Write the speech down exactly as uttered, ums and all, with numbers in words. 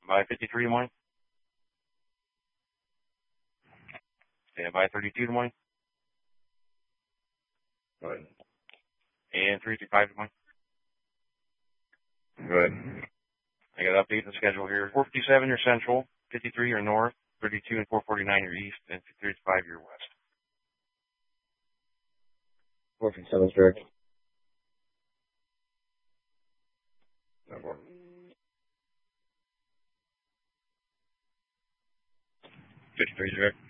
By fifty-three Des Moines. Stand by thirty-two Des Moines. Go ahead. And three two five Des Moines. Go ahead. I got to update the schedule here. four fifty-seven your central, fifty-three your north, thirty-two and four forty-nine your east, and thirty-five your west. four fifty-seven direct. No more. fifty-three direct.